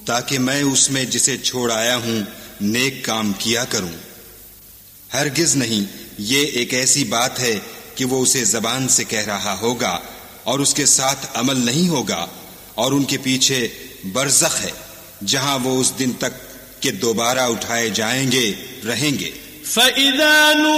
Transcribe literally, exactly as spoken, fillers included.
ताकि मैं उसमें जिसे छोड़ आया हूं नेक काम किया करूं। हरगिज नहीं, ये एक ऐसी बात है कि वो उसे जबान से कह रहा होगा और उसके साथ अमल नहीं होगा, और उनके पीछे बरज़ख है जहां वो उस दिन तक के दोबारा उठाए जाएंगे रहेंगे।